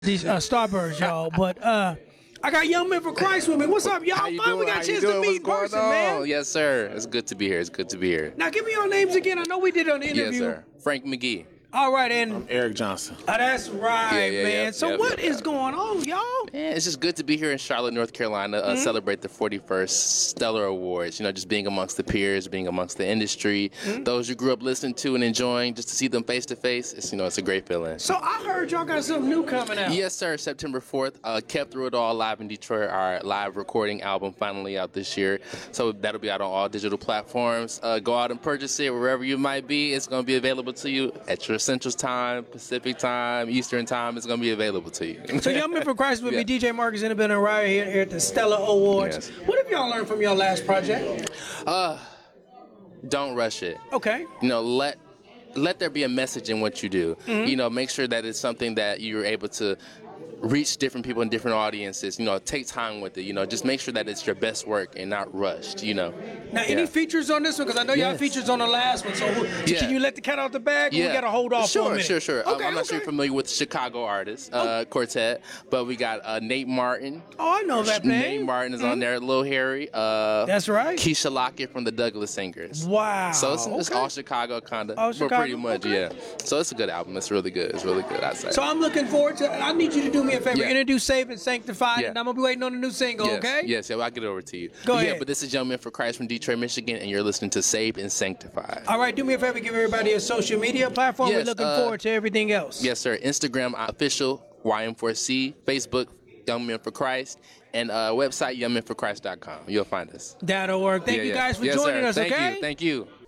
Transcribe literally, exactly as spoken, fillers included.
these uh, Starburst, y'all. But uh, I got Young Men for Christ with me. What's up, y'all? How you Finally doing? got a How chance you to doing? meet in What's person, going man. on? Yes, sir. It's good to be here. It's good to be here. Now, give me your names again. I know we did it on the interview. Yes, sir. Frank McGee. All right, and Eric Johnson. oh, that's right, Yeah, yeah, man. yeah, so yeah, what yeah, is yeah. going on, y'all? Man, it's just good to be here in Charlotte, North Carolina, uh, Mm-hmm. celebrate the forty-first Stellar Awards. You know, just being amongst the peers, being amongst the industry, Mm-hmm. those you grew up listening to and enjoying, just to see them face to face. It's you know, it's a great feeling. So I heard y'all got something new coming out. Yes, sir. September fourth, uh, Kept Through It All live in Detroit. Our live recording album finally out this year. So that'll be out on all digital platforms. Uh, go out and purchase it wherever you might be. It's going to be available to you at your Central Time, Pacific Time, Eastern Time. It's going to be available to you. So Young Men for Christ with Yeah. me, D J Marcus Independent right here, here at the Stellar Awards. Yes. What have y'all learned from your last project? Don't rush it. Okay. You know, let let there be a message in what you do. Mm-hmm. You know, make sure that it's something that you're able to reach different people and different audiences. You know, take time with it. You know, just make sure that it's your best work and not rushed. You know. Now, any Yeah. features on this one? Because I know y'all Yes. features on the last one. So who- Yeah. can you let the cat out the bag? Or we got to hold off sure, for a minute? Sure, sure, Um, Okay, I'm not okay. sure you're familiar with Chicago artists, uh, quartet, but we got uh, Nate Martin. Oh, I know that Nate name. Martin is on there. Lil Harry. Uh, That's right. Keisha Lockett from the Douglas Singers. Wow. So it's, it's Okay. all Chicago kind of, All but Chicago, pretty much, okay. yeah. So it's a good album. It's really good. It's really good, I'd say. So I'm looking forward to. I need you to do me a favor. Yeah. Introduce Save and Sanctify, Yeah. and I'm gonna be waiting on the new single. Yes, Okay. yes, yeah, well, I'll get it over to you. Go yeah, ahead. but this is Young Men for Christ from Detroit, Michigan, and you're listening to Saved and Sanctified. All right. Do me a favor. Give everybody a social media platform. We're Yes, looking uh, forward to everything else. Yes, sir. Instagram official Y M four C, Facebook Young Men for Christ, and uh, website young men for christ dot com. You'll find us. That'll work. Thank Yeah, you yeah. guys for Yes, joining sir. us. Thank Okay. you. Thank you.